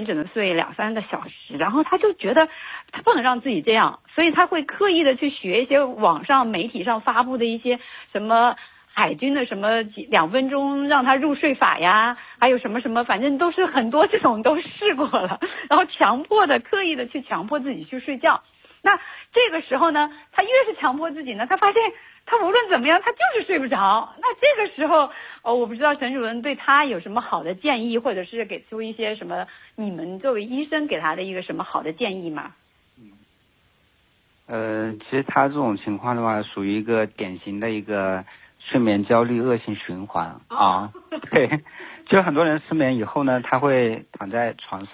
只能睡2-3个小时，然后他就觉得他不能让自己这样，所以他会刻意的去学一些网上媒体上发布的一些什么海军的什么2分钟让他入睡法呀，还有什么什么，反正都是很多这种都试过了，然后刻意的去强迫自己去睡觉。那这个时候呢，他越是强迫自己呢，他发现他无论怎么样他就是睡不着。那这个时候我不知道沈主任对他有什么好的建议，或者是给出一些什么你们作为医生给他的一个什么好的建议吗？ 其实他这种情况的话，属于一个典型的一个睡眠焦虑恶性循环啊。对，就很多人失眠以后呢，他会躺在床上